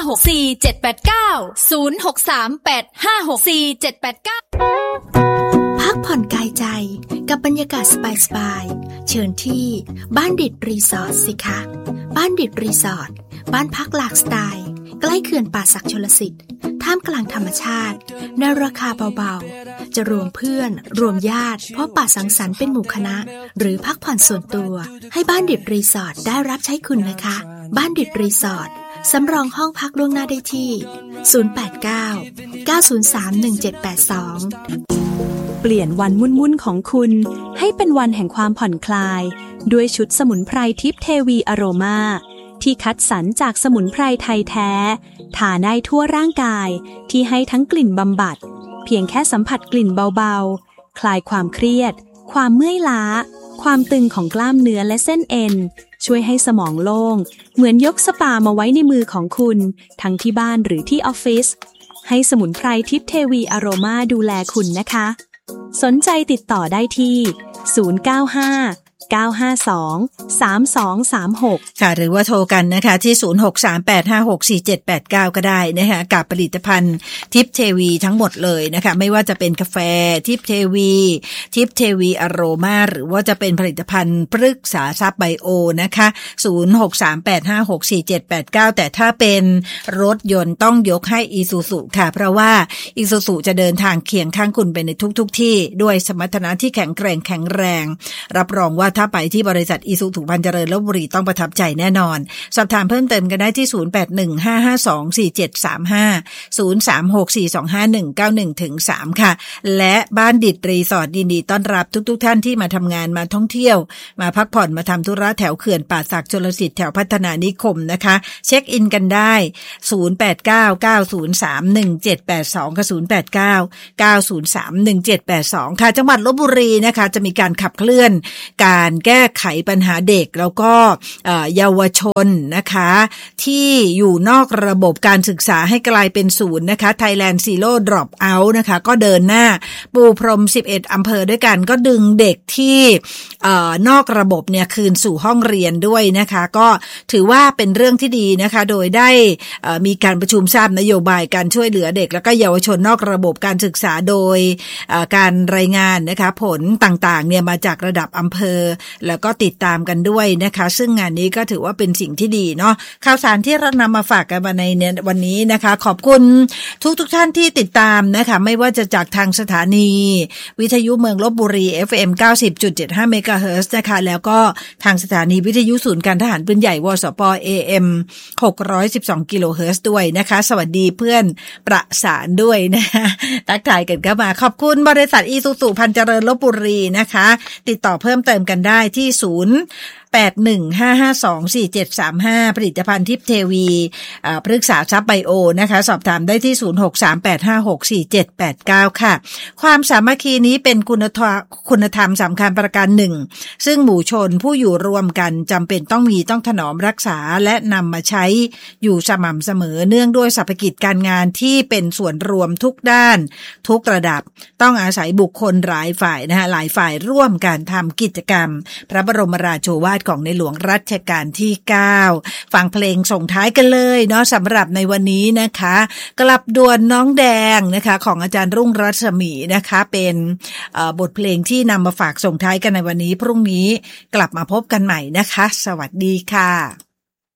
พักผ่อนกายใจกับบรรยากาศสบายๆเชิญที่บ้านดิดรีสอร์ทสิคะบ้านดิดรีสอร์ทบ้านพักหลากสไตล์ใกล้เขื่อนป่าสักชลสิทธิ์ท่ามกลางธรรมชาติในราคาเบาๆจะรวมเพื่อนรวมญาติพบปะสังสรรค์เป็นหมู่คณะหรือพักผ่อนส่วนตัวให้บ้านดิดรีสอร์ทได้รับใช้คุณนะคะบ้านดิดรีสอร์ทสำรองห้องพักล่วงหน้าได้ที่089 903 1782 เปลี่ยนวันวุ่นๆของคุณให้เป็นวันแห่งความผ่อนคลายด้วยชุดสมุนไพรทิพย์เทวีอโรมาที่คัดสรรจากสมุนไพรไทยแท้ทาได้ทั่วร่างกายที่ให้ทั้งกลิ่นบำบัดเพียงแค่สัมผัสกลิ่นเบาๆคลายความเครียดความเมื่อยล้าความตึงของกล้ามเนื้อและเส้นเอ็นช่วยให้สมองโล่งเหมือนยกสปามาไว้ในมือของคุณทั้งที่บ้านหรือที่ออฟฟิศให้สมุนไพรทิพย์เทวีอโรมาดูแลคุณนะคะสนใจติดต่อได้ที่095-952-3236 ค่ะหรือว่าโทรกันนะคะที่0638564789ก็ได้นะคะกับผลิตภัณฑ์ทิพย์เทวีทั้งหมดเลยนะคะไม่ว่าจะเป็นกาแฟทิพย์เทวีอโรมาหรือว่าจะเป็นผลิตภัณฑ์ปรึกษาทรัพย์ไบโอนะคะ0638564789แต่ถ้าเป็นรถยนต์ต้องยกให้อีซูซุค่ะเพราะว่าอีซูซุจะเดินทางเคียงข้างคุณไปในทุกที่ด้วยสมรรถนะที่แข็งแรงรับรองว่าถ้าไปที่บริษัทอีซูซุพันเจริญลพบุรีต้องประทับใจแน่นอนสอบถามเพิ่มเติมกันได้ที่0815524735 036425191-3ค่ะและบ้านดิดรีสอร์ทยินดีต้อนรับทุกท่านที่มาทำงานมาท่องเที่ยวมาพักผ่อนมาทำธุระแถวเขื่อนป่าสักชลสิทธิ์แถวพัฒนานิคมนะคะเช็คอินกันได้0899031782กับ0899031782ค่ะจังหวัดลพบุรีนะคะจะมีการขับเคลื่อนการแก้ไขปัญหาเด็กแล้วก็เยาวชนนะคะที่อยู่นอกระบบการศึกษาให้กลายเป็นศูนย์นะคะ Thailand Zero Dropout นะคะก็เดินหน้าปูพรม11อำเภอด้วยกันก็ดึงเด็กที่นอกระบบเนี่ยคืนสู่ห้องเรียนด้วยนะคะก็ถือว่าเป็นเรื่องที่ดีนะคะโดยได้มีการประชุมทราบนโยบายการช่วยเหลือเด็กแล้วก็เยาวชนนอกระบบการศึกษาโดยการรายงานนะคะผลต่างๆเนี่ยมาจากระดับอำเภอแล้วก็ติดตามกันด้วยนะคะซึ่งงานนี้ก็ถือว่าเป็นสิ่งที่ดีเนาะข่าวสารที่เรานำมาฝากกันในวันนี้นะคะขอบคุณทุกท่านที่ติดตามนะคะไม่ว่าจะจากทางสถานีวิทยุเมืองลพบุรี FM 90.75 เมกะเฮิรตซ์นะคะแล้วก็ทางสถานีวิทยุศูนย์การทหารปืนใหญ่วสป AM 612 กิโลเฮิรตซ์ด้วยนะคะสวัสดีเพื่อนประสานด้วยนะคะทักทายกันเข้ามาขอบคุณบริษัทอีซูซุพันเจริญลพบุรีนะคะติดต่อเพิ่มเติมกันได้ที่0815524735ผลิตภัณฑ์ทิพย์เทวีปรึกษาทรัพย์ไบโอนะคะสอบถามได้ที่0638564789ค่ะความสามัคคีนี้เป็นคุณธรรมสำคัญประการหนึ่งซึ่งหมู่ชนผู้อยู่รวมกันจำเป็นต้องถนอมรักษาและนำมาใช้อยู่สม่ำเสมอเนื่องด้วยสรรพกิจการงานที่เป็นส่วนรวมทุกด้านทุกระดับต้องอาศัยบุคคลหลายฝ่ายนะคะหลายฝ่ายร่วมกันทำกิจกรรมพระบรมราโชวาทของในหลวงรัชกาลที่9ฟังเพลงส่งท้ายกันเลยเนาะสำหรับในวันนี้นะคะกลับดวนน้องแดงนะคะของอาจารย์รุ่งรัศมีนะคะเป็นบทเพลงที่นำมาฝากส่งท้ายกันในวันนี้พรุ่งนี้กลับมาพบกันใหม่นะคะสวัสดีค่ะ